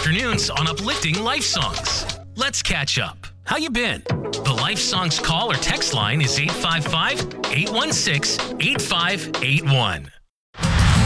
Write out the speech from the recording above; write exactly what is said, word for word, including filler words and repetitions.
afternoons on uplifting life songs. Let's catch up. How you been? The Life Songs call or text line is eight five five, eight one six, eight five eight one.